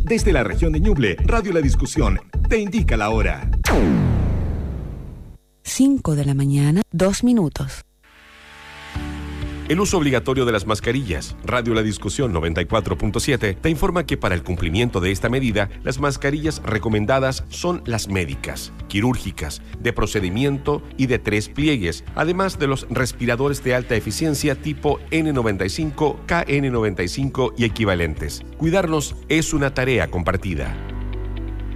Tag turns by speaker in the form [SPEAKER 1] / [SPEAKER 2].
[SPEAKER 1] Desde la región de Ñuble, Radio La Discusión te indica la hora.
[SPEAKER 2] 5 de la mañana, 2 minutos.
[SPEAKER 3] El uso obligatorio de las mascarillas. Radio La Discusión 94.7 te informa que para el cumplimiento de esta medida, las mascarillas recomendadas son las médicas, quirúrgicas, de procedimiento y de 3 pliegues, además de los respiradores de alta eficiencia tipo N95, KN95 y equivalentes. Cuidarnos es una tarea compartida.